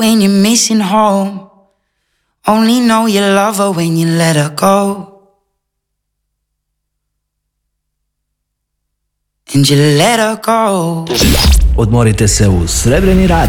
when you're missing home. Only know you love her when you let her go. And you let her go. Odmorite se uz Srebreni radio.